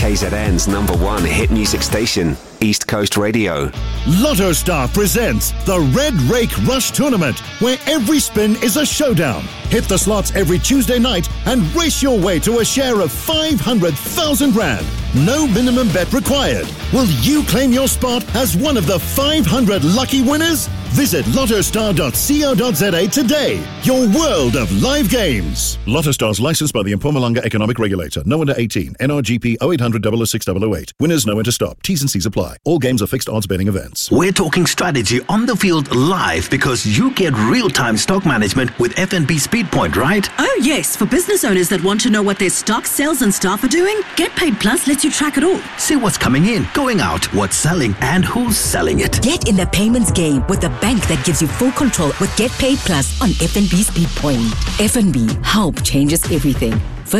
KZN's #1 hit music station, East Coast Radio. Lotto Star presents the Red Rake Rush Tournament, where every spin is a showdown. Hit the slots every Tuesday night and race your way to a share of 500,000 Rand. No minimum bet required. Will you claim your spot as one of the 500 lucky winners? Visit lottostar.co.za today. Your world of live games. Lotto Stars licensed by the Mpumalanga Economic Regulator. No under 18. NRGP 0800 006 008. Winners know when to stop. T's and C's apply. All games are fixed odds betting events. We're talking strategy on the field live because you get real-time stock management with FNB SpeedPoint, right? Oh yes, for business owners that want to know what their stock, sales and staff are doing, GetPaid Plus lets you track it all. See what's coming in, going out, what's selling, and who's selling it. Get in the payments game with a bank that gives you full control with GetPaid Plus on FNB SpeedPoint. FNB, help changes everything.